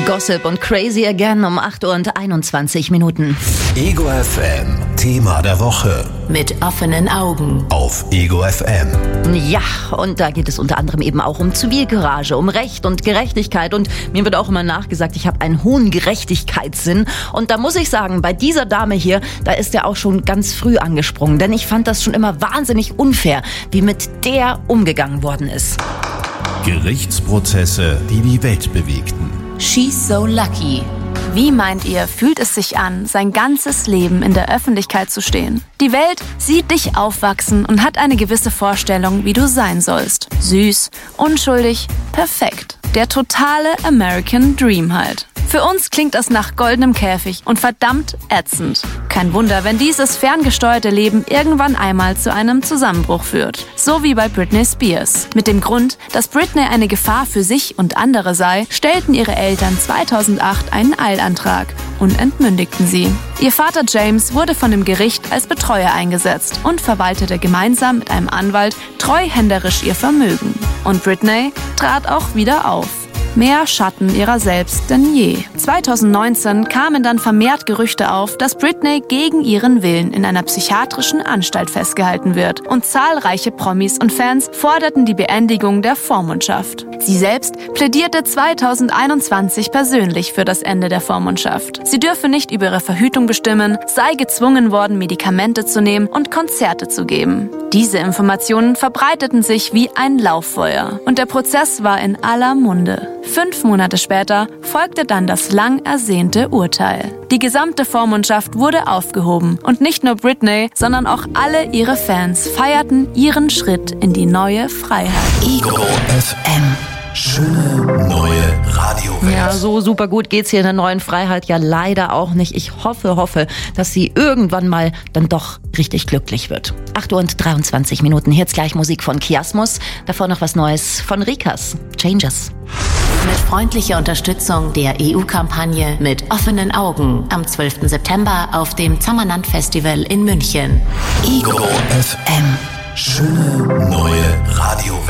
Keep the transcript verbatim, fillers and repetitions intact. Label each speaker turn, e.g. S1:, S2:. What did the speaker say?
S1: Gossip und Crazy Again um acht Uhr und einundzwanzig Minuten.
S2: Ego F M, Thema der Woche.
S3: Mit offenen Augen.
S2: Auf Ego F M.
S1: Ja, und da geht es unter anderem eben auch um Zivilcourage, um Recht und Gerechtigkeit. Und mir wird auch immer nachgesagt, ich habe einen hohen Gerechtigkeitssinn. Und da muss ich sagen, bei dieser Dame hier, da ist er auch schon ganz früh angesprungen. Denn ich fand das schon immer wahnsinnig unfair, wie mit der umgegangen worden ist.
S2: Gerichtsprozesse, die die Welt bewegten.
S3: She's so lucky.
S4: Wie meint ihr, fühlt es sich an, sein ganzes Leben in der Öffentlichkeit zu stehen? Die Welt sieht dich aufwachsen und hat eine gewisse Vorstellung, wie du sein sollst. Süß, unschuldig, perfekt. Der totale American Dream halt. Für uns klingt das nach goldenem Käfig und verdammt ätzend. Kein Wunder, wenn dieses ferngesteuerte Leben irgendwann einmal zu einem Zusammenbruch führt. So wie bei Britney Spears. Mit dem Grund, dass Britney eine Gefahr für sich und andere sei, stellten ihre Eltern zweitausendacht einen Eilantrag und entmündigten sie. Ihr Vater James wurde von dem Gericht als Betreuer eingesetzt und verwaltete gemeinsam mit einem Anwalt treuhänderisch ihr Vermögen. Und Britney trat auch wieder auf. Mehr Schatten ihrer selbst denn je. zweitausendneunzehn kamen dann vermehrt Gerüchte auf, dass Britney gegen ihren Willen in einer psychiatrischen Anstalt festgehalten wird. Und zahlreiche Promis und Fans forderten die Beendigung der Vormundschaft. Sie selbst plädierte zweitausendeinundzwanzig persönlich für das Ende der Vormundschaft. Sie dürfe nicht über ihre Verhütung bestimmen, sei gezwungen worden, Medikamente zu nehmen und Konzerte zu geben. Diese Informationen verbreiteten sich wie ein Lauffeuer. Und der Prozess war in aller Munde. Fünf Monate später folgte dann das lang ersehnte Urteil. Die gesamte Vormundschaft wurde aufgehoben und nicht nur Britney, sondern auch alle ihre Fans feierten ihren Schritt in die neue Freiheit.
S2: Ego F M. Schöne neue Radiowelt.
S1: Ja, so super gut geht's hier in der neuen Freiheit ja leider auch nicht. Ich hoffe, hoffe, dass sie irgendwann mal dann doch richtig glücklich wird. acht Uhr und dreiundzwanzig Minuten. Jetzt gleich Musik von Kiasmus. Davor noch was Neues von Rikas. Changes.
S3: Mit freundlicher Unterstützung der E U-Kampagne Mit offenen Augen am zwölften September auf dem Zammernand Festival in München.
S2: Ego F M. Schöne neue Radiowelt.